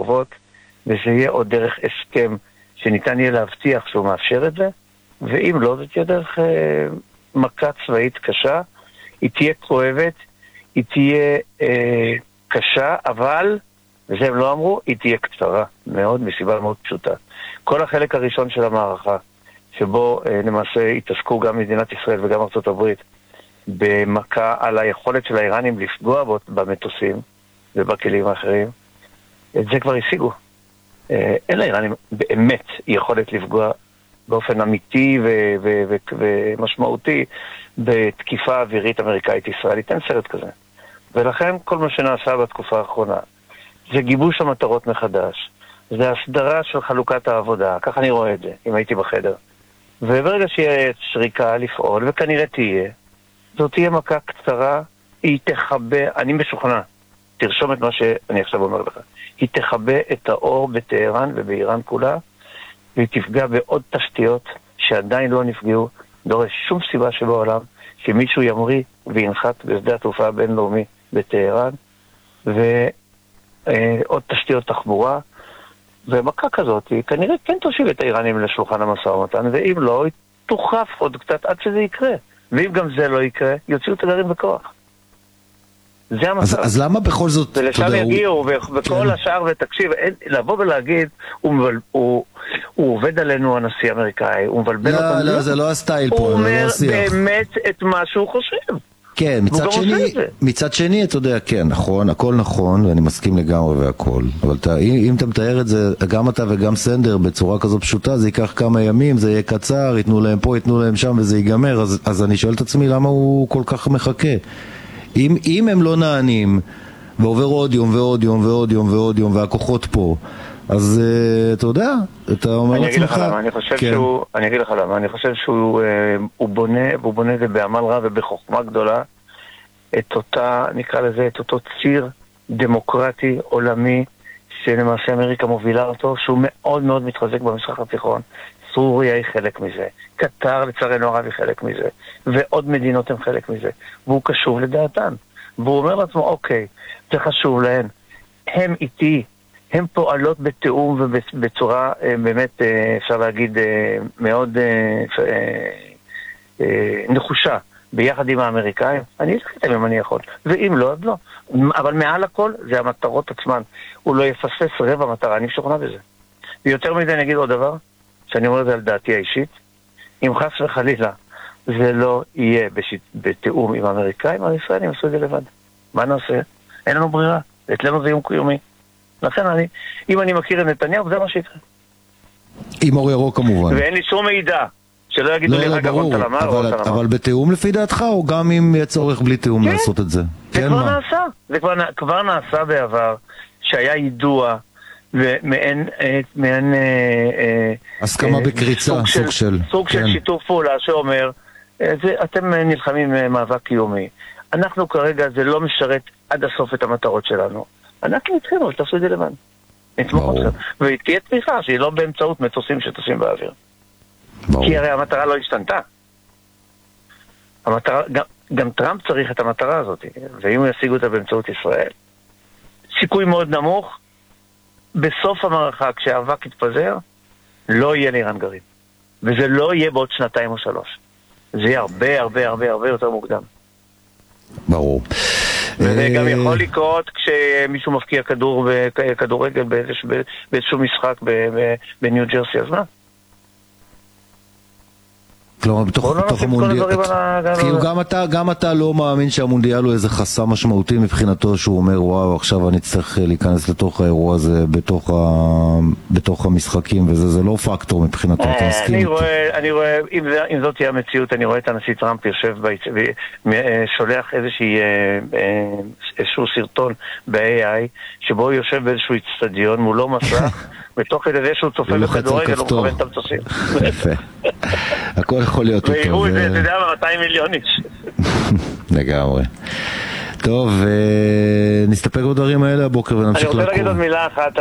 הקרובות, וזה יהיה עוד דרך הסכם שניתן יהיה להבטיח שהוא מאפשר את זה, ואם לא, זה תהיה דרך מכה צבאית קשה, היא תהיה כואבת, היא תהיה קשה, אבל, וזה הם לא אמרו, היא תהיה קצרה מאוד, מסיבה מאוד פשוטה. כל החלק הראשון של המערכה, שבו למעשה התעסקו גם מדינת ישראל וגם ארצות הברית, במכה על היכולת של האיראנים לפגוע במטוסים ובכלים האחרים, את זה כבר השיגו. אין לאיראנים באמת יכולת לפגוע באופן אמיתי ומשמעותי בתקיפה אווירית אמריקאית ישראלית. אין סרט כזה. ולכן כל מה שנעשה בתקופה האחרונה זה גיבוש המטרות מחדש, זה הסדרה של חלוקת העבודה, ככה אני רואה את זה, אם הייתי בחדר. וברגע שיהיה שריקה לפעול, וכנראה תהיה, זאת תהיה מכה קצרה, היא תחבא, אני משוכנע, תרשום את מה שאני עכשיו אומר לך, היא תחבא את האור בטהרן ובאיראן כולה, והיא תפגע בעוד תשתיות שעדיין לא נפגעו, לא רואה שום סיבה שבעולם שמישהו ימריא וינחת בשדה התעופה הבינלאומי בטהרן, ועוד תשתיות תחבורה, ומכה כזאת היא כנראה כן תושיב את האיראנים לשולחן המשא ומתן, ואם לא, היא תוחף עוד קצת עד שזה יקרה. ואם גם זה לא יקרה, יוציאו את הגרעין בכוח. זה המצב. אז למה בכל זאת... ולשם יגיעו, וכל השאר, ותקשיב, לבוא ולהגיד, הוא עובד עלינו הנשיא האמריקאי, הוא מבלבל אותנו. לא, זה לא הסטייל פה, הוא אומר באמת את מה שהוא חושב. כן, מצד שני, אתה יודע, כן, נכון, הכל נכון, ואני מסכים לגמרי והכל, אבל אם אתה מתאר את זה, גם אתה וגם סנדר, בצורה כזו פשוטה, זה ייקח כמה ימים, זה יהיה קצר, ייתנו להם פה, ייתנו להם שם, וזה ייגמר, אז אני שואל את עצמי, למה הוא כל כך מחכה? אם הם לא נענים, ועובר עוד יום ועוד יום ועוד יום ועוד יום, והכוחות פה, אז אתה יודע, אתה אומר לעצמך... אני אגיד לך למה, אני חושב שהוא בונה את זה בעמל רב ובחוכמה גדולה, את אותה, נקרא לזה, את אותו ציר דמוקרטי עולמי, שלמעשה אמריקה מובילה אותו, שהוא מאוד מאוד מתחזק במזרח התיכון. סוריה היא חלק מזה, קטר לצערנו הרב היא חלק מזה, ועוד מדינות הן חלק מזה, והוא קשוב לדעתן, והוא אומר לעצמו, אוקיי, זה חשוב להן, הם איתי, הן פועלות בתיאום ובצורה באמת, אפשר להגיד, מאוד נחושה, ביחד עם האמריקאים. אני אלך איתם אם אני יכול, ואם לא, אז לא. אבל מעל הכל זה המטרות עצמן. הוא לא יפספס רבע מטרה, אני משוכנע בזה. ויותר מזה אני אגיד עוד דבר, שאני אומר את זה על דעתי האישית, אם חס וחלילה זה לא יהיה בתיאום עם האמריקאים, הישראלים עשו את זה לבד. מה נעשה? אין לנו ברירה. אצלנו זה איום קיומי. לכן אם אני מכיר את נתניהו, זה מה שיקרה. עם אור ירוק כמובן. ואין לי שום מידע, שלא יגידו לי רגע רון תלמר. אבל בתיאום לפי דעתך, או גם אם יהיה צורך בלי תיאום לעשות את זה? זה כבר נעשה. זה כבר נעשה בעבר, שהיה ידוע, ומעין הסכמה בקריצה, סוג של שיתוף פעולה שאומר, אתם נלחמים מאבק קיומי. אנחנו כרגע, זה לא משרת עד הסוף את המטרות שלנו. אנחנו נתחיל, תעשו את זה לבד. נתמוך עכשיו. ותהיה תמיכה שהיא לא באמצעות מטוסים שטוסים באוויר. כי הרי המטרה לא השתנתה. גם טראמפ צריך את המטרה הזאת. ואם הוא ישיג אותה באמצעות ישראל, סיכוי מאוד נמוך, בסוף המערכה, כשהאבק יתפזר, לא יהיה לאיראן גרעין. וזה לא יהיה בעוד 2 או 3. זה יהיה הרבה הרבה הרבה הרבה יותר מוקדם. ברור. וזה גם יכול לקרות כשמישהו מפקיע כדורגל באיזשהו משחק בניו ג'רסי, אז מה? כלומר, בתוך המונדיאל, כאילו גם אתה לא מאמין שהמונדיאל הוא איזה חסם משמעותי מבחינתו, שהוא אומר, וואו, עכשיו אני צריך להיכנס לתוך האירוע הזה, בתוך המשחקים, וזה לא פקטור מבחינתו, אתה מסכים? אני רואה, אם זאת תהיה המציאות, אני רואה את הנשיא טראמפ יושב, שולח איזשהו סרטון ב-AI, שבו הוא יושב באיזשהו אצטדיון, מולו מסך, בתוך כדי זה שהוא צופה בכדורגל, הוא מכוון את המטוסים. יפה. הכל יכול להיות אותו. ויראו את זה, אתה יודע, 200 מיליון איש. לגמרי. טוב, נסתפק בדברים האלה הבוקר ונמשיך לעקוב. אני רוצה להגיד עוד מילה אחת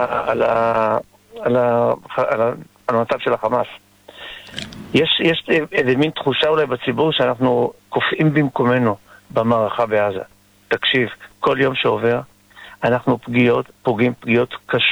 על המצב של החמאס. יש איזה מין תחושה אולי בציבור שאנחנו קופאים במקומנו במערכה בעזה. תקשיב, כל יום שעובר אנחנו פוגעים פגיעות קשות.